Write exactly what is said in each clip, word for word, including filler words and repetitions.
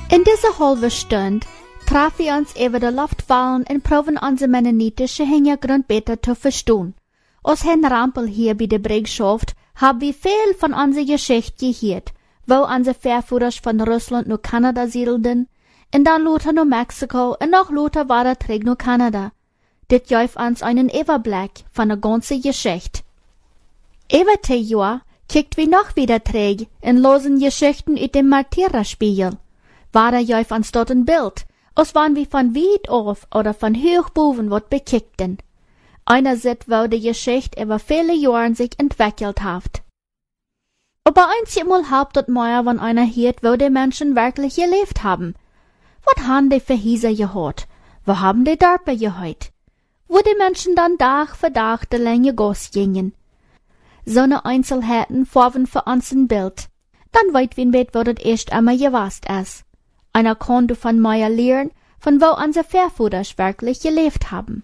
In dieser halben Stunde trafen wir uns über die Luftwahlen und proben unsere mennonitische Hintergrund besser zu verstehen. Aus Herrn Rampel hier bei der Brügschaft haben wir viel von unserer Geschichte gehört, wo unsere Vorfahren von Russland nach Kanada siedelten, und dann Luther nach Mexiko und noch Luther war er zurück nach Kanada. Das gibt uns einen Überblick von der ganzen Geschichte. Über die Jahr kickt wir noch wieder zurück und losen Geschichten aus dem Martyrerspiegel. War er gibt uns dort ein Bild, als wann wir von weit auf oder von hoch boven wat bekickten. Einer sieht, wo die Geschichte über viele Jahre sich entwickelt hat. Aber einmal habt dort mehr, wenn einer hört, wo die Menschen wirklich gelebt haben. Was haben die für Häuser gehört? Wo haben die Dörfer gehört? Wo die Menschen dann Tag für Tag die lange Gasse gingen. So ne Einzelheiten formen für uns ein Bild. Dann weit wir bet, wo das erst einmal gewasst ist. Einer kann du von mir lernen, von wo unsere Vorfahren wirklich gelebt haben.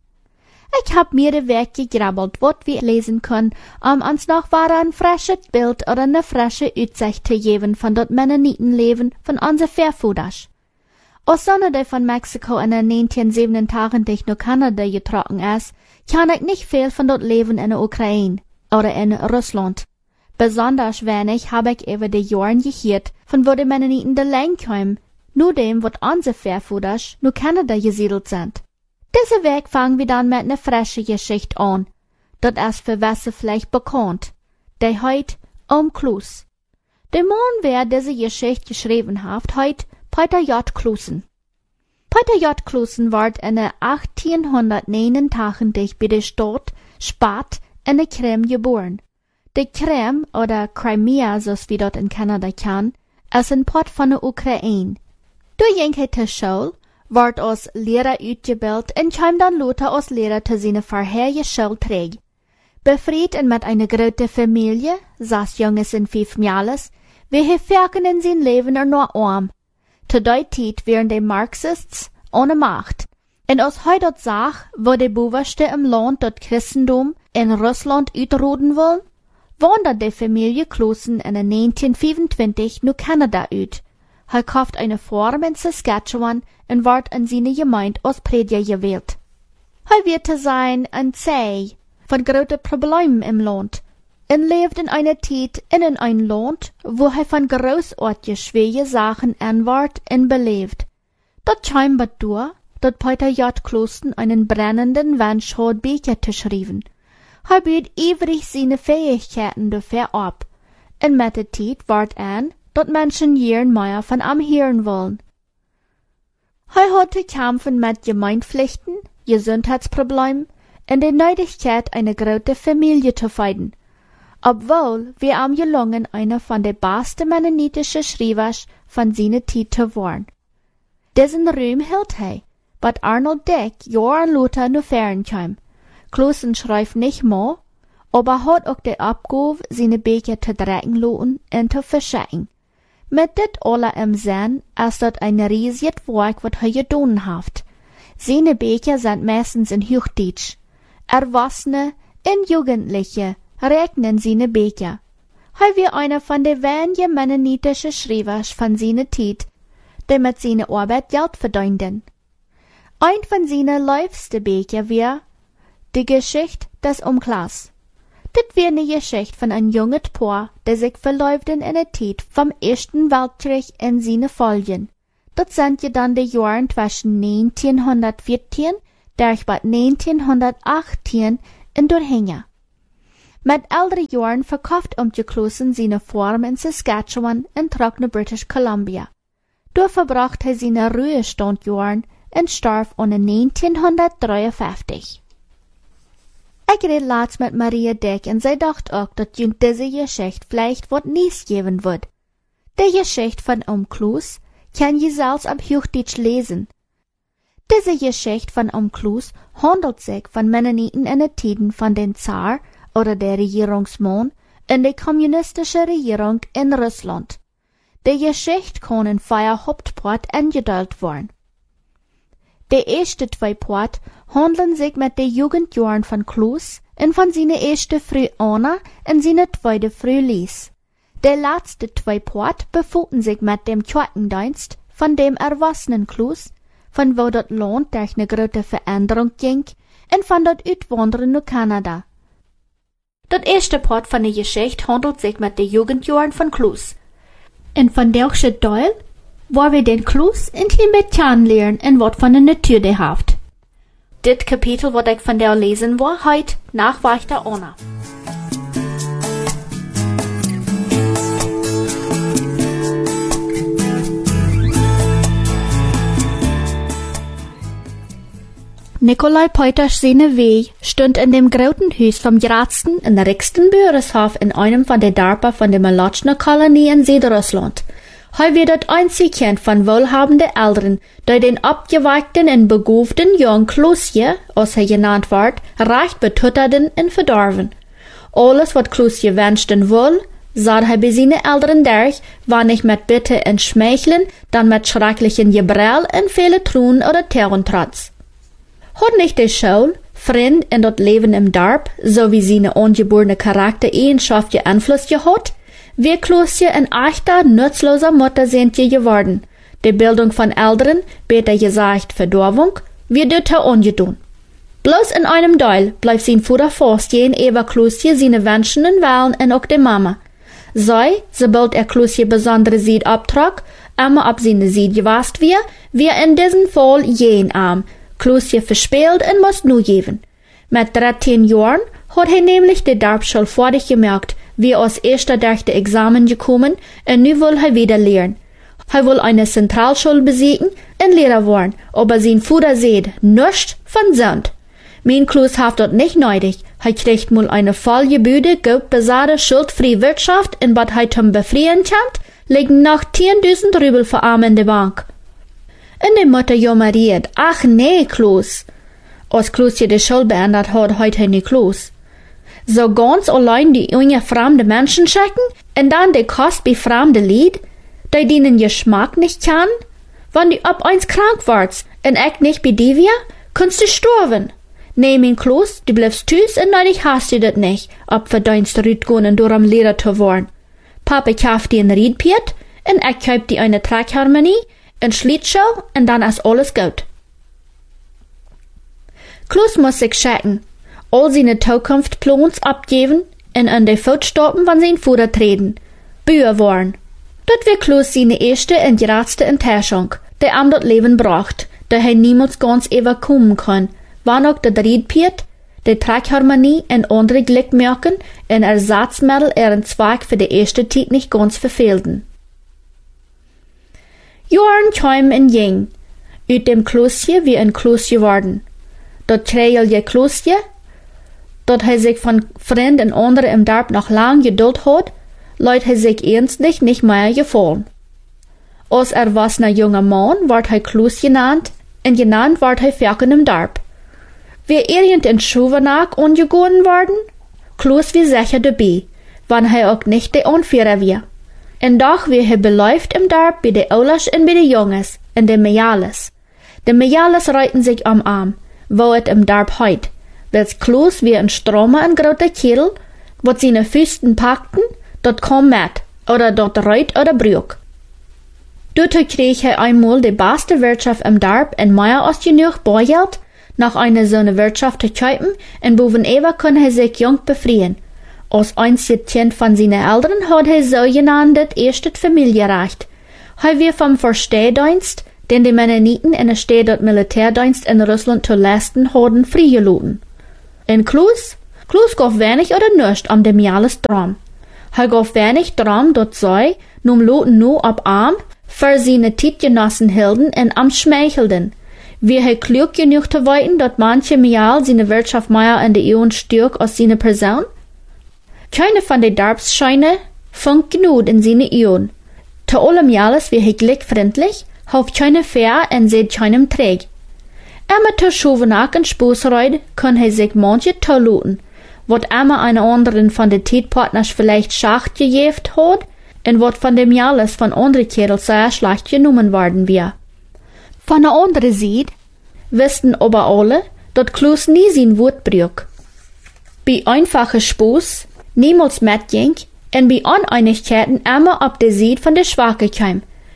Ich hab mir de Weg gegrabbelt, wat wir lesen können, um uns noch war ein frisches Bild oder eine frische Aussicht zu geben von dort Mennonitenleben von unsere Vorfahren. Als Sonne, die von Mexiko in den neunzehnhundertsiebenundachtzig nach Kanada getroffen ist, kann ich nicht viel von dort Leben in der Ukraine oder in Russland. Besonders wenig habe ich über die Jahren gehört, von wo die Mennoniten de Land kamen, nur dem, wat unsere Vorfahren nach Kanada gesiedelt sind. Diese Weg fangen wir dann mit einer frischen Geschichte an. Das ist für Wasser vielleicht bekannt. Der heut Ohm-Klus. Der Mann, wer diese Geschichte geschrieben hat, heut Peter J. Klusen. Peter J. Klusen ward in achtzehnhundertneunundachtzig bei der Stadt Spat in der Krim geboren. Die Krim, oder Crimea, so wie dort in Kanada kann, ist ein Part von der Ukraine. Durch ging er zur Schule, ward als Lehrer ausgebildet und kam dann Luther als Lehrer zu seiner vorherigen Schule zurück. Befried und mit einer großen Familie, sechs Jungs und fünf Mädels, wie er Ferken in sein Leben er nur arm. Zu der Zeit wären die Marxists ohne Macht. Und aus heute Sach, wo die Buwerste im Land dort Christentum in Russland utroden wollen, wandert die Familie Klusen in neunzehnhundertfünfundzwanzig nach Kanada ut. Er kauft eine Farm in Saskatchewan und wird in seine Gemeinde als Prediger gewählt. Er wird zu sein ein Zeh von großen Problemen im Land und lebt in einer Zeit in einem Land, wo er von großartigen schwere Sachen anwart und belebt. Dort scheinbar durch, dort Peter J. Klusen einen brennenden Wunsch hat, Bücher zu schreiben. Er bietet ewig seine Fähigkeiten dafür ab. Und mit der Zeit ward an, dort Menschen jeden mehr von ihm hören wollen. Er hat zu kämpfen mit Gemeindpflichten, Gesundheitsproblemen und der Nötigkeit, eine große Familie zu finden. Obwohl wir ihm gelungen, einer von den besten mennonitischen Schreibers von seiner Zeit zu werden. Diesen Ruhm hielt er, but Arnold Dick Johann Luther nur fern kam. Klusen schreibt nicht mehr, aber hat auch die Abgabe, seine Bücher zu drecken lassen und zu verschicken. Mit dit alle im Sinn ist das ein riesiges Werk, was er getan hat. Seine Bücher sind meistens in Hochdeutsch. Erwachsene und Jugendliche rechnen seine Bücher. Er war einer von den wenigen mennonitischen Schreibers von seiner Zeit, die mit seiner Arbeit Geld verdienten. Ein von seinen liebsten Büchern war Die Geschichte des Umklas. Das war eine Geschichte von einem jungen Paar, der sich verläuften in der Zeit vom Ersten Weltkrieg in seine Folgen. Das sind ja dann die Jahre zwischen neunzehnhundertvierzehn durch neunzehnhundertachtzehn in Durchhänge. Mit älteren Jahren verkauft umgeklossen seine Farm in Saskatchewan und trug nach British Columbia. Dort verbrachte er seine Ruhestandjahre und starb um neunzehnhundertdreiundfünfzig. Ich red laatst mit Maria Dick und sie dacht auch, dass jüng diese Geschichte vielleicht wat nies geben wird. Die Geschichte von Ohm Klus kann je selbst ab Hochdeutsch lesen. Diese Geschichte von Ohm Klus handelt sich von Mennoniten in den Tiden von den Zar oder der Regierungsmann in der kommunistischen Regierung in Russland. Die Geschichte kann in vier Hauptparts eingeteilt werden. Die ersten zwei Parts handeln sich mit den Jugendjahren von Klus und von seiner ersten Früh Anna und seiner zweiten Früh Lies. Die letzten zwei Parts befinden sich mit dem Kirchendienst von dem erwachsenen Kloos, von wo dat Land durch ne grote Veränderung ging, en von dat Uitwanderen naar Kanada. Dat eerste part van de Geschichte handelt zich met de Jugendjaren van Kloos. En van deze deel, waar we den Kloos intimet kennenlernen en wat van de natuur de heeft. Dit kapitel wat ik van jou lezen wil, heet Nachwächter Anna. Nikolai Peuters seine Weh stund in dem großen Haus vom größten und reichsten Bürgershof in einem von den Dörfern von der Malotschner Kolonie in Südrussland. Hij wird das einzige Kind von wohlhabenden Eltern, die den abgeweigten und beguften jungen Kloosje, als er genannt wird, recht betutterten und verdorven. Alles, was Kloosje wünschten wohl, sah er bei seinen Eltern durch, war nicht mit Bitte und Schmeicheln, dann mit schrecklichen Gebrell und viele Truhen oder Terrentrotz. Hat nicht die Schule, Freund in das Leben im Dorf, so wie seine ungeborene Charaktereigenschaften Einfluss gehabt, wir Kloosje ein echter, nutzloser Mutter sind je geworden. Die Bildung von Eltern, besser gesagt Verdorvung, wird dort ungedun. Bloß in einem Teil bleibt sein Vater fast jeden Eva Kloosje seine Wünschen und Wahlen und auch die Mama. Sei, sobald er Kloosje besondere Sied abtrag, immer ab seine Sied gewasst wir, wir in diesem Fall jeden Arm. Kloosje verspielt und muss nu geben. Mit dreizehn Jahren hat er nämlich die Dorfschule fertig gemerkt, wie als erster durch die Examen gekommen und nu will er wieder lernen. Er will eine Zentralschule besiegen und Lehrer werden, aber sein Vater sieht nichts von Sand. Mein Kloos hat dort nicht neidig. Er kriegt mal eine vollgebühte, gut besatte, schuldfreie Wirtschaft und was er zum Befrieren kommt, liegen noch zehntausend Rubel für Arme in der Bank. Und die Mutter jammeriert, ach nee, Kloos. Als Kloosje die Schule beendet hat, hat er nicht Kloos. So ganz allein die junge fremde Menschen schicken und dann die Kost bei fremde Lied, die denen Geschmack nicht kennen? Wenn du ab eins krank wirst und ich nicht bei dir wär, kannst du sterben. Nee, mein Kloos, du bleibst tüß und neulich hast du das nicht, ob verdienst Rüdgehen und durch am Lehrer zu werden. Papa kauft dir ein Riedpiet und ich kauf dir eine Trackharmonie, ein Schlittschuh und dann ist alles gut. Kloos muss sich schicken, all seine Zukunftsplans abgeben und an die Fußstapfen von seinem Vater treten. Büher waren. Dort wird Kloos seine erste und größte Enttäuschung, die ihm das Leben braucht, da er niemals ganz überkommen kann, wann auch der Riedpiet, die Trackharmonie und andere Glückmerken und Ersatzmittel ihren Zweig für die erste Zeit nicht ganz verfehlten. Jahren kamen und ging, uit dem Kloosje wie ein Kloos geworden. Dat kreelige Kloosje, dat hij sich von Freunden und anderen im Dorf noch lang geduld hat, leut hij sich ernstlich nicht mehr gefallen. Als erwachsener junger Mann ward hij Kloos genannt, und genannt ward hij Ferken im Dorf. Wie irgend in Schuvenach ungegoren worden, Kloos wie sicher dabei, wann hij auch nicht der Anführer war. En doch wie hij beläuft im Dorf bei de Ouders und bei de Jongens, en de Mejales. De Mejales reiten sich am Arm, wo het im Dorf heit, wels Kloos wie ein Stromer en groter Kerl, wat seine Füßen packten, dort kom met, oder dort reit oder brück. Dort krieg hij einmal die beste Wirtschaft im Dorf en mehr als genug Bargeld, nach einer so eine Wirtschaft zu kaufen, en boven Eva kann hij sich jung befrieren. Als einzige Kind von seinen Eltern hat er so genannt das erste Familienrecht. Er wird vom Verstehdienst, den die Mennoniten in der Stadt dort Militärdienst in Russland zu leisten hatten, freigelassen. In Kloos? Kloos gaf wenig oder nichts am dem Jahres drum. Er gaf wenig drum, dort sei, num loten nu ab arm, für seine Tietgenossen hielten und am schmeichelten. Wie er klug genug zu weiten, dort manche Mial seine Wirtschaft mehr in der Eon stärk als seine Person? Keine von den Dorfscheine funkt genug in seine Eon. Zu allem Jahres wie er glückfreundlich, hofft keine fair und seht keinem träg. Immer zu Schuvenach und Spußreut kann er sich manche toluten, wat immer eine anderen von den Tietpartners vielleicht schacht gejeft hat, und wat von dem Jahres von anderen Kerl sehr schlecht genommen worden wär. Von der anderen Seite wussten aber alle, dat Kloos nie sein Wort brück. Bei einfachen Spuß niemals mitging und bei Uneinigkeiten immer ab der Seite von der Schwache kam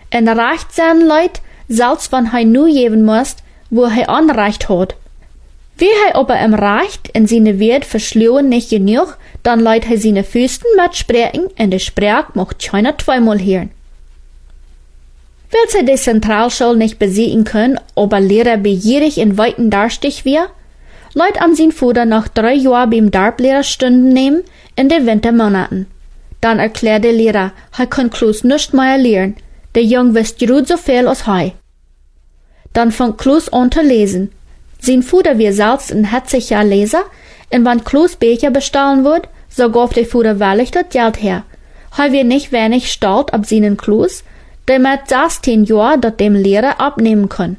En recht zijn Leut, selbst wenn hij nu geben muss, wo hij Anrecht hat. Wie hij aber im Recht in seine Wert verschluen nicht genug, dann leiht hij seine Füßen mit sprechen en de Sprach mocht keiner zweimal hören. Will sie die Zentralschule nicht besiegen können, aber Lehrer begierig in weiten darstig wir, leiht an sein Vater nach drei Jahren beim Darblehrer Stunden nehmen in den Wintermonaten. Dann erklärt der Lehrer, er kann Klus nicht mehr lernen, der Jung wisst gut so viel als er. Dann fängt Klus an zu lesen. Sein Vater wir selbst ein herziger Leser, und wenn Klus Becher bestahlen wird, so gab der Vater wahrlich das Geld her. Er wird nicht wenig stolz ab seinen Klus, der mit sechzehn Jahren dort dem Lehrer abnehmen kann.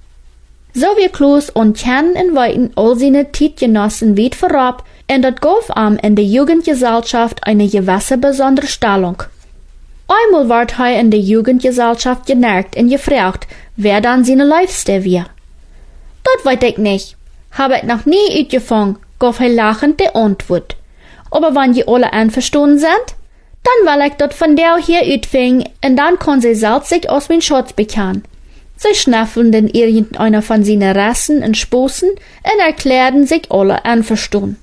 So wie Klus und kennen in Weiten all seine Tietgenossen weit vorab, und das gab ihm in der Jugendgesellschaft eine gewisse besondere Stellung. Einmal ward er in der Jugendgesellschaft generkt und gefragt, wer dann seine Liebste wär. Das weiß ich nicht. Hab ich noch nie uitgefangen, gab er lachend die Antwort. Aber wenn die alle einverstanden sind, dann will ich dort von der hier uitfingen, und dann kann sie selbst sich aus mein Schatz bekennen. Sie schnaffeln den irgendeiner von seinen Rassen und Spussen und erklärten sich alle einverstanden.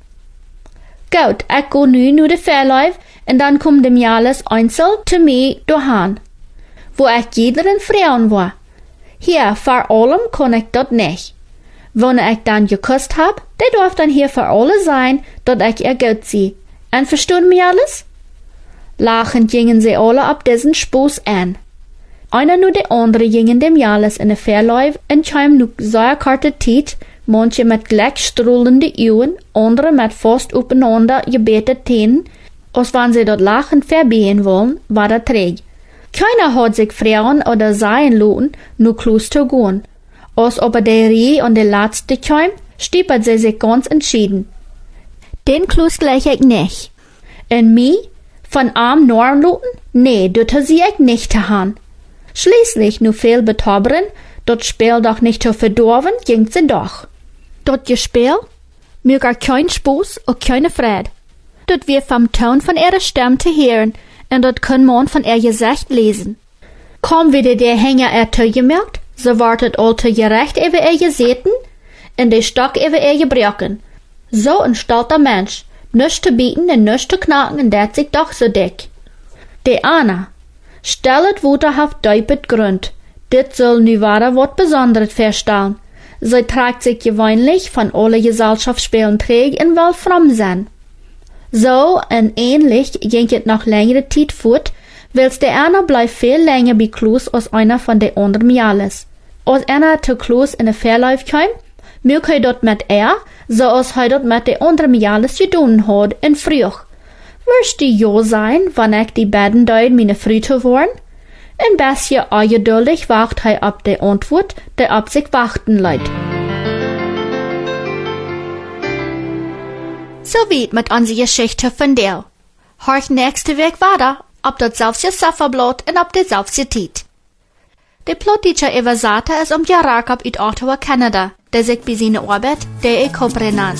Gut, ich go nu nu de Verlauf, und dann kommt dem Jahres einzeln zu mir daheim, wo ich jederin Frauen war. Hier, vor allem kann ich dort nicht. Wenn ich dann geküsst hab, der darf dann hier für alle sein, dat ich ihr gut sie. Und verstehen mir alles? Lachend gingen sie alle ab diesen Spuss an. Einer nur der andere gingen dem Jahres in der Verlauf und kam nu sehr karte Tiet, manche mit gleich strullende Augen, andere mit fast aufeinander gebetet Tänen, als wenn sie dort lachend verbehen wollen, war der träg. Keiner hat sich fragen oder sein lassen, nur Klus zu gehen. Als aber der Reh und der Letzte kam, stiepert sie sich ganz entschieden. Den Klus gleich ich nicht. Und mich? Von arm Norn lassen? Nee, das sie ich nicht getan. Schließlich, nu viel betobberen, dort Spiel doch nicht zu verdorben, ging sie doch. Dort Gespiel? Mir gar kein Spaß und keine Freude. Dort wir vom Ton von ihrer Stimme zu hören, und dort kann man von ihr Gesicht lesen. Kaum wieder der Hänger er zugemerkt, so wartet alte gerecht über ihr Geseten, und der Stock über ihr gebrochen. So ein stolzer Mensch, nichts zu bieten und nichts zu knacken, und der sich doch so dick. Der Anna, stellet wuterhaft deupet Grund, dit soll nu wahre wat Besonderes feststellen. Sie trägt sich gewöhnlich von alle Gesellschaftsspielen träg und will fromm sein. So und ähnlich ging es noch längere Zeit fort, weil der eine bleibt viel länger bei Klus als einer von den anderen Jahres. Als einer zu Klus in der Verlauf kam, mög er dort mit er, so als er dort mit den anderen Jahres getan hat, und früh. Wirst du ja sein, wann ich die beiden Deut meine Früte waren? Ein bisschen ungeduldig wacht er ab der Antwort, der ab sich warten leidt. So weit mit unserer Geschichte von der. Horch nächste Weg weiter, ob das selbst Sufferblatt und ob das selbst Tiet. Der Plotteacher Evasata ist um Jarakab uit Ottawa, Kanada, der sich bei seiner Arbeit der Ekopre nannt.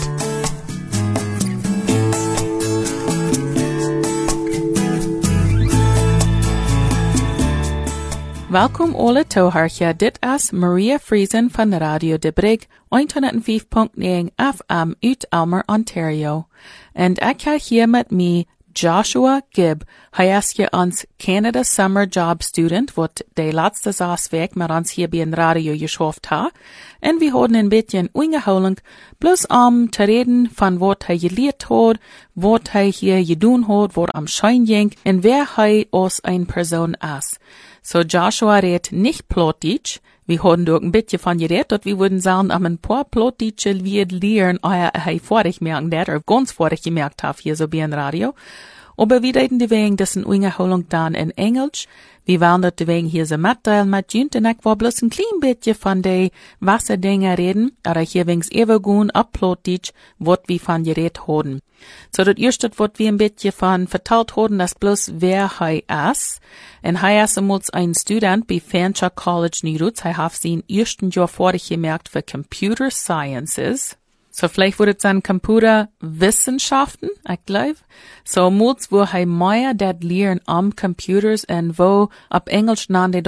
Welkom alle toehoortje, dit is Maria Friesen van Radio De Brig, honderdvijf komma negen F M uit Elmer, Ontario. En ik ga hier met mij Joshua Gibb. Hij is hier ons Canada Summer Job Student, wat de laatste zes weken met ons hier bij een radio geschaft ha. En we hadden een beetje ingehouden, bloß om te reden van wat hij geleerd had, wat hij hier gedaan had, wat am Schein ging, en wer hij als een persoon is. So Joshua redt nicht Plattdeutsch. Wir haben doch ein bisschen von geredet, dass wir würden sagen, am ein paar Plattdeutsche wird lernen, euer er vorig merken, der oder ganz vorig gemerkt hat, hier so bei ein Radio. Aber wir reden deswegen, das in Ungeholung dann in Englisch. Wir wollen dort deswegen hier so mitteilen mit Jünt, und ich war bloß ein klein bisschen von den Wasserdingen reden, aber hier wenigstens ever ab Plattdeutsch, was wir von geredet haben. So, das erste, was wir ein bisschen von verteilt haben, das bloß wer er ist. Und er ist einmal ein Student bei Fanshawe College Nirutz. Er hat sein ersten Jahr vorig gemerkt für Computer Sciences. So, vielleicht wurde es dann Computerwissenschaften, ich glaube. So, muls wo er mehr das lernen am Computers und wo, ab Englisch nannte dort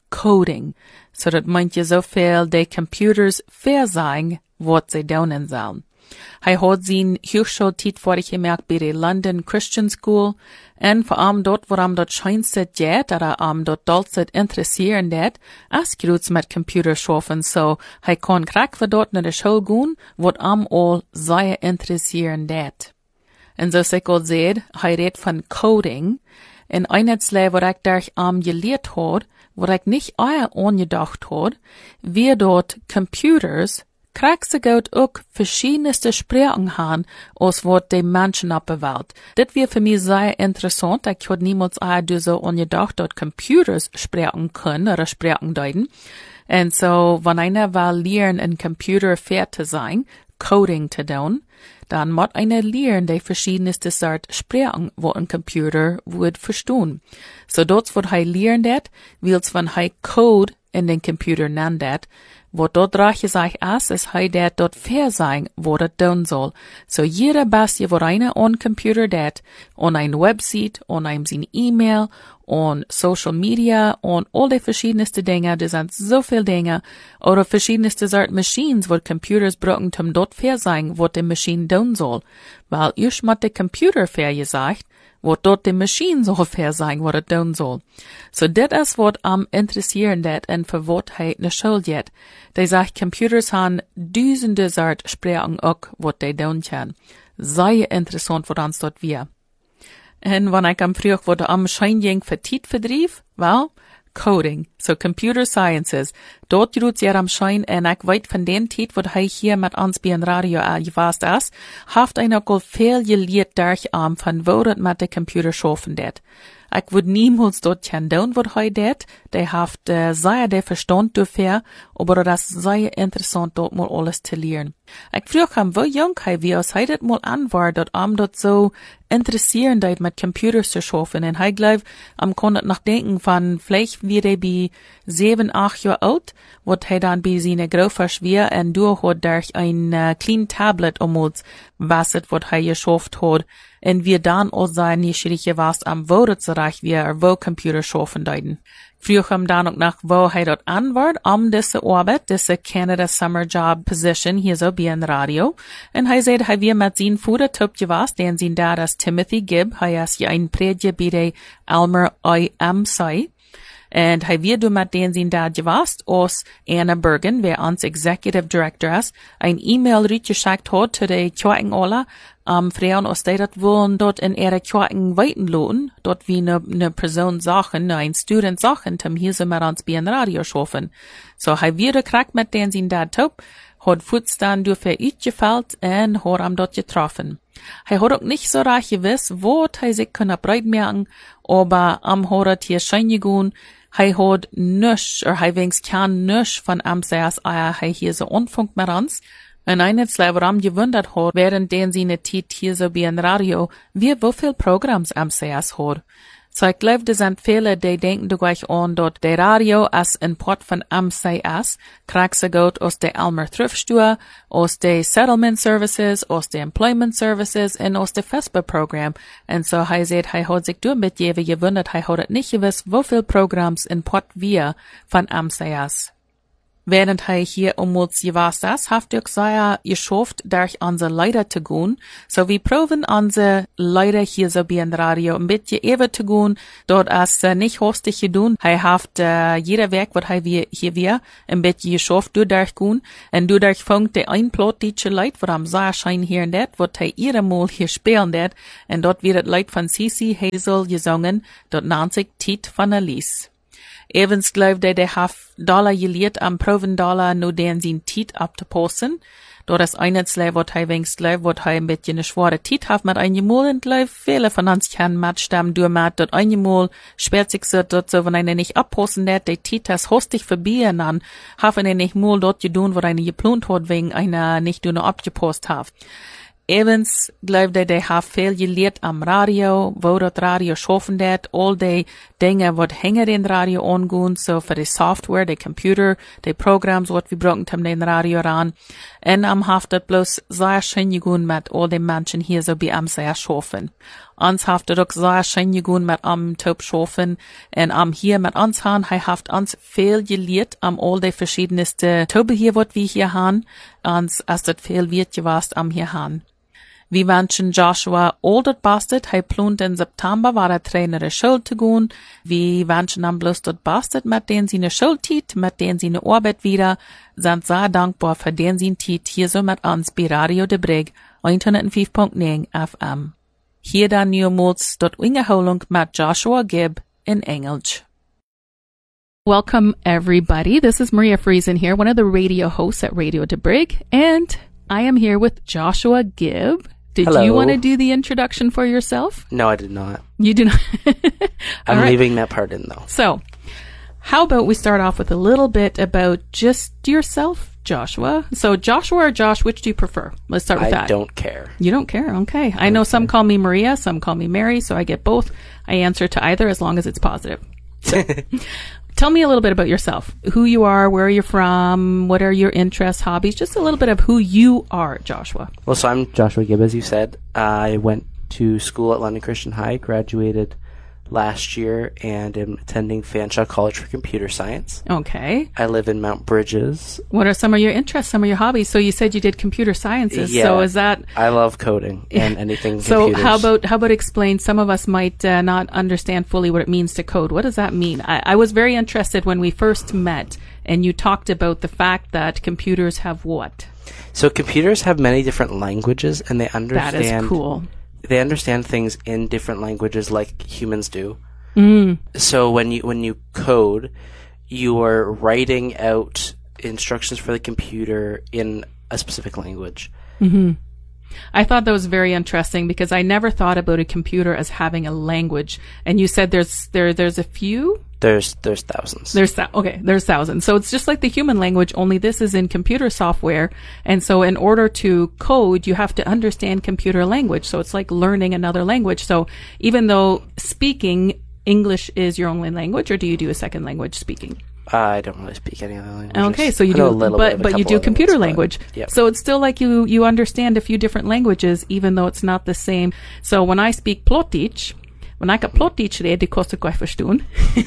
coding. So dat meint je zoveel de computers fair zijn wat ze doen sollen. Hij had zijn hogeschooltijd vorig gemerkt bij de London Christian School en voor am dort waarom dat schijnste jet dat am dort dolzet interesseren dat als groets met computers schaffen so hij kon krak voor dort naar de school gaan wat am al zeer interesseren dat. En zoals ik al zei, hij redt van coding en eindelijk wat ik daar am geleerd had, wat ik niet eier aangedacht had, wie dort computers krijg ze goud ook verschiedenste spraken haben, als wat de mensen op de wereld. Dit weer voor mij zeer interessant. Ik had niemals eier so aangedacht dat computers spraken kunnen, oder spraken deuten. En so, wenn einer will lernen, een computer fair te zijn, coding te doen, dan moet einer lernen de verschiedenste soort spraken, wat een computer would verstaan. So, dat wat hij lernt dat, wils van hij code in den computer nennt dat, wat dort draag je zich as, is hij dat dort fair zijn, wat het doen zal. So jeder bestje wat einer on computer dat, on een website, on een zijn e-mail, on social media, on all de verschiedenste dingen, er zijn zoveel dingen, oder verschiedenste soort machines, wat computers brauchen, um dort fair zijn, wat de machine doen zal. Weil eerst moet de computer fair gezegd, wat dort de machine zal fair zijn, wat het doen zal. So dit is wat am interesseren dat en voor wat hij naar school gaat. Die zegt computers han duizenden soort spraken ook wat die doen kan. Zeer interessant wat ons dort weer. En wanneer ik am vroeg wat am schijnjeng voor tijd verdrief, wel, coding, so computer sciences. Dort doet je am schijn en ik weet van den tijd wat hij hier met ons bij een radio al gewaast is, heeft hij ook al veel geleerd daar am van wat het met de computer schaffen dat. Ik would niemals dort kan doen wat hij deed. Die heeft uh, zeer de verstand dafür, aber das zeer interessant dort mal alles te leren. Ik vroeg hem, wo jong hij wie als hij dit mal aan war, dat am dort so interessieren deed met computers te schaffen. En hij geloof, am kon het nog denken van, vielleicht wie hij bij zeven, acht jaar oud, wat hij dan bij zijn grootvader weer en door had daar een uh, klein tablet omhoog, was het wat hij geschaft had. En wir dann auch sein nieuwsgierig was am wo dat zo reich wir wo computer schaffen deuten. Vroeg hem dan ook nach wo hij dat aanwaard om deze arbeid, deze Canada Summer Job Position hier zo bij een radio. En hij zei hij weer met zijn voeder topje was, den zijn daar als Timothy Gibb, hij is je een predje bij de Elmer I M C. En hij weer door met den zijn daar geweest als Anna Bergen, wer ons Executive Director is, een e-mail uitgeschickt had to de kwijting alle, um, vrouwen als die dat willen dort in ihre kwijting weiten loten, dort wie ne, ne persoon zagen, ne een student zagen, tom hier ze met ons bij een radio schaffen. So hij weer gekriegt met den zijn daar top, had voets dan door voor uitgeveld en had hem dort getroffen. Hij had ook niet zo recht gewiss, wat hij zich kunnen breitmerken, aber am had het hier schijn gegaan, hij had nisch, or hij wenigstens kan nisch van am seas eier hij hier so onfunkt met ons. En eindelijk waarom gewundert had, während den seine tijd hier so bij een radio, wie woveel programs am seas had. So ik geloof, er zijn velen die denken durch aan dat de radio als een pot van am is, krijg ze goed als de Elmer Thriftstuur, als de Settlement Services, als de Employment Services en als de Vespa-program. En so hij zegt, hij had zich door met jewe gewundert, hij had het niet gewiss, hoeveel programs in pot wir van am is. Während hij hier omhoog gewaast is, heeft ook zeer geschafft, durch onze Leiter te gaan. So we proben onze Leiter hier so bij een radio een beetje even te gaan. Dat is uh, niet hostig gedaan. Hij heeft uh, jeder werk wat hij weer, hier weer een beetje geschafft doordat gaan. En doordat vangt de een plot die Leid, wat am zeer schijn hier en dat, wat hij iedere maal hier spelen dat. En dat wird het Leid van Cici Hazel gezongen, dat naam zich Tiet van Alice. Evans geloof dat hij heeft dollar geleerd am proven dollar no den zijn tijd op te passen. Dat is eindelijk wat hij wenigstens geloof, wat hij een beetje een zware tijd heeft met een jemol en geloof, vele van ons kan matstammen door met dat een jemol speelt zich zo, dat zo, wanneer hij niet oppassen dat, die tijd is hostig voorbij en dan heeft hij niet mal dat gedaan, wat hij geplant had, wegen einer nicht nur opgepasst heeft. Evans geloof dat hij heeft veel geleerd am radio, wo dat radio schaffen dat, al die dingen wat hangen in radio aangaan, so voor de software, de computer, de programs wat we gebruiken om den radio aan. En am heeft dat bloos zeer schön gegaan met al die mensen hier so bij am zeer schaffen. Ons haft er ook zeer schijn gegaan met am Taub schofen. En am hier met ons han, hij haft ons veel geleerd am all de verschiedenste Taube hier, wat wir hier han. Ons, als dat veel wird gewast am hier han. Vi vanchen Joshua oldet bastet, hij plunt in September war er trainer de schuld te gaan. Vi vanchen am bloß dort bastet mit den sine Schuldtiet, mit den sine Arbeit wieder. Sind sehr dankbar für den sin Tiet hier so mit uns bei Radio de Brig, honderdvijf komma negen F M. Hier dan nieuwmoeds dort Ingeholung mit Joshua Gibb in English. Welcome everybody. This is Maria Friesen here, one of the radio hosts at Radio de Brig, and I am here with Joshua Gibb. Did Hello. you want to do the introduction for yourself? No, I did not. You do not. I'm All right. leaving that part in, though. So, how about we start off with a little bit about just yourself, Joshua? So, Joshua or Josh, which do you prefer? Let's start with I that. don't care. You don't care. Okay. I know some call me Maria, some call me Mary, so I get both. I answer to either as long as it's positive. So, tell me a little bit about yourself. Who you are, where you're from, what are your interests, hobbies, just a little bit of who you are, Joshua. Well, so I'm Joshua Gibb, as you said. I went to school at London Christian High, graduated last year, and am attending Fanshawe College for Computer Science. Okay. I live in Mount Bridges. What are some of your interests, some of your hobbies? So you said you did computer sciences. Yeah. So is that... I love coding and anything So computers. how about how about explain? Some of us might uh, not understand fully what it means to code. What does that mean? I, I was very interested when we first met, and you talked about the fact that computers have what? So computers have many different languages, and they understand... That is cool. They understand things in different languages like humans do. Mm. So when you when you code, you are writing out instructions for the computer in a specific language. Mm-hmm. I thought that was very interesting because I never thought about a computer as having a language. And you said there's there there's a few. There's there's thousands. There's th- okay, there's thousands. So it's just like the human language, only this is in computer software. And so in order to code, you have to understand computer language. So it's like learning another language. So even though speaking English is your only language, or do you do a second language speaking? Uh, I don't really speak any other languages. Okay, so you I know do, a little but bit of a but you couple do other computer ones, but- language. Yep. So it's still like you you understand a few different languages, even though it's not the same. So when I speak Plotich, when I kan Plotich rede, kost ik verstehen.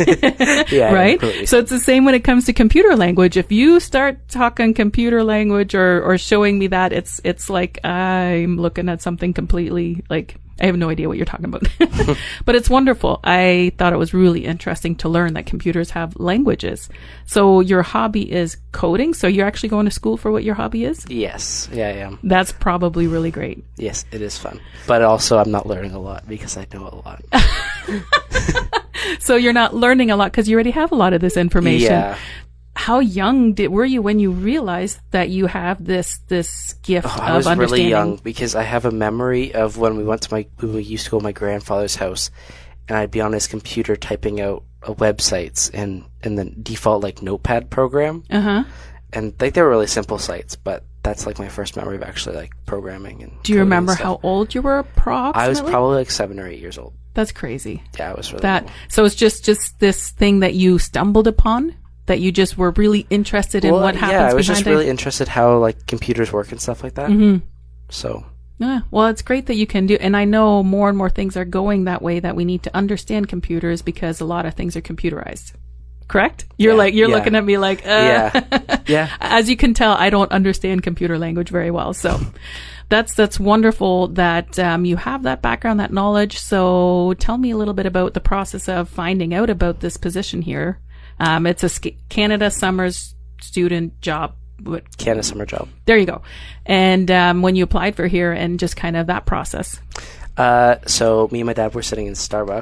Yeah, Right? completely. So it's the same when it comes to computer language. If you start talking computer language or or showing me that, it's it's like I'm looking at something completely like I have no idea what you're talking about. But it's wonderful. I thought it was really interesting to learn that computers have languages. So your hobby is coding. So you're actually going to school for what your hobby is? Yes, yeah, I am. That's probably really great. Yes, it is fun. But also, I'm not learning a lot because I know a lot. So you're not learning a lot because you already have a lot of this information. Yeah. How young did were you when you realized that you have this this gift Oh, of I was understanding? really young because I have a memory of when we went to my when we used to go to my grandfather's house, and I'd be on his computer typing out uh, websites and and the default like Notepad program, Uh huh. and like they were really simple sites, but that's like my first memory of actually like programming and. Do you coding and remember stuff. how old you were approximately? I was probably like seven or eight years old. That's crazy. Yeah, I was really That little. so it's just just this thing that you stumbled upon, that you just were really interested in Well, what happens yeah, I was behind just it. really interested how like computers work and stuff like that. Mhm. So Yeah, well, it's great that you can do, and I know more and more things are going that way, that we need to understand computers because a lot of things are computerized. Correct? You're Yeah, like, you're yeah. looking at me like, uh. Yeah. Yeah. As you can tell, I don't understand computer language very well. So that's, that's wonderful that, um, you have that background, that knowledge. So tell me a little bit about the process of finding out about this position here. Um, it's a Sc- Canada Summers student job. What, Canada summer job. there you go. And, um, when you applied for here and just kind of that process. Uh, so me and my dad were sitting in Starbucks.